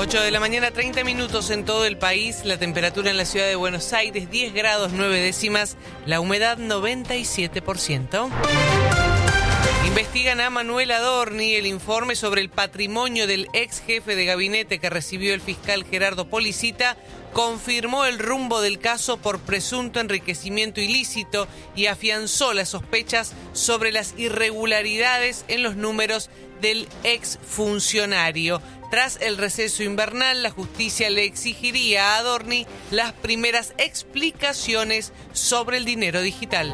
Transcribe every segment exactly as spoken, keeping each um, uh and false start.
ocho de la mañana, treinta minutos en todo el país. La temperatura en la ciudad de Buenos Aires, diez grados nueve décimas. La humedad, noventa y siete por ciento. Investigan a Manuel Adorni. El informe sobre el patrimonio del ex jefe de gabinete que recibió el fiscal Gerardo Policita confirmó el rumbo del caso por presunto enriquecimiento ilícito y afianzó las sospechas sobre las irregularidades en los números del exfuncionario. Tras el receso invernal, la justicia le exigiría a Adorni las primeras explicaciones sobre el dinero digital.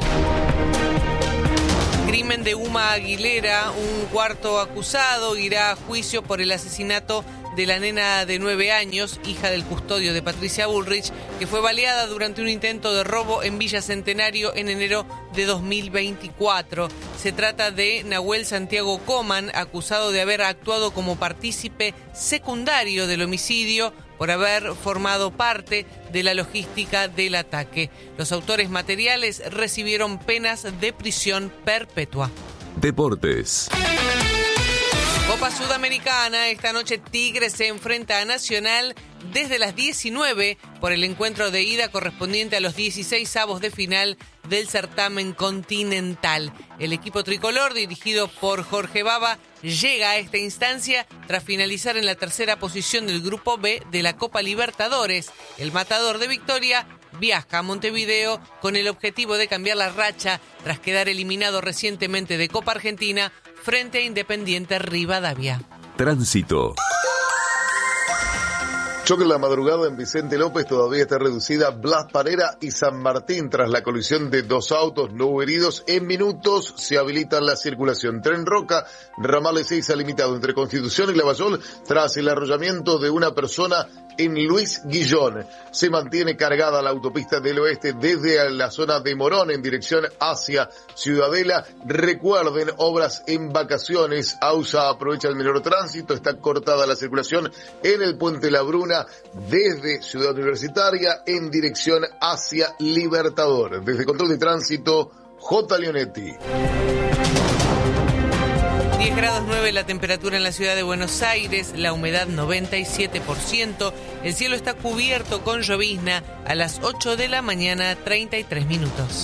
Crimen de Uma Aguilera. Un cuarto acusado irá a juicio por el asesinato de la nena de nueve años, hija del custodio de Patricia Bullrich, que fue baleada durante un intento de robo en Villa Centenario en enero de dos mil veinticuatro. Se trata de Nahuel Santiago Coman, acusado de haber actuado como partícipe secundario del homicidio por haber formado parte de la logística del ataque. Los autores materiales recibieron penas de prisión perpetua. Deportes. Copa Sudamericana. Esta noche Tigre se enfrenta a Nacional desde las diecinueve por el encuentro de ida correspondiente a los dieciséis avos de final del certamen continental. El equipo tricolor, dirigido por Jorge Baba, llega a esta instancia tras finalizar en la tercera posición del Grupo B de la Copa Libertadores. El matador de Victoria viaja a Montevideo con el objetivo de cambiar la racha tras quedar eliminado recientemente de Copa Argentina frente a Independiente Rivadavia. Tránsito. Choque en la madrugada en Vicente López, todavía está reducida Blas Parera y San Martín tras la colisión de dos autos, no hubo heridos. En minutos se habilita la circulación. Tren Roca, ramal Ezeiza limitado entre Constitución y Lavallol tras el arrollamiento de una persona en Luis Guillón. Se mantiene cargada la autopista del oeste desde la zona de Morón en dirección hacia Ciudadela. Recuerden, obras en vacaciones. AUSA aprovecha el menor tránsito. Está cortada la circulación en el Puente La Bruna desde Ciudad Universitaria en dirección hacia Libertador. Desde Control de Tránsito, J. Leonetti. diez grados nueve la temperatura en la ciudad de Buenos Aires, la humedad noventa y siete por ciento, el cielo está cubierto con llovizna a las ocho de la mañana, treinta y tres minutos.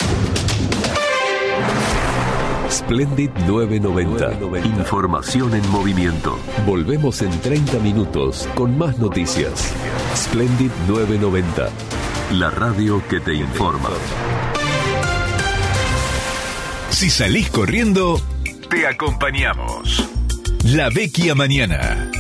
Splendid nueve noventa. Información en movimiento. Volvemos en treinta minutos con más noticias. Splendid nueve noventa. La radio que te informa. Si salís corriendo, te acompañamos. La Vecchia Mañana.